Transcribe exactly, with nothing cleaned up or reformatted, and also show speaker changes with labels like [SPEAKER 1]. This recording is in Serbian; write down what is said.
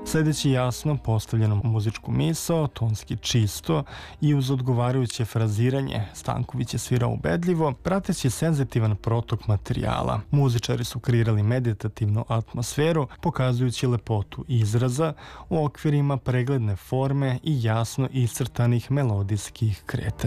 [SPEAKER 1] Sledeći jasno postavljenu muzičku misao, tonski čisto i uz odgovarajuće fraziranje, Stanković je svirao ubedljivo, prateći senzitivan protok materijala. Muzičari su kreirali meditativnu atmosferu, pokazujući lepotu izraza u okvirima pregledne forme i jasno iscrtanih melodijskih kretanja.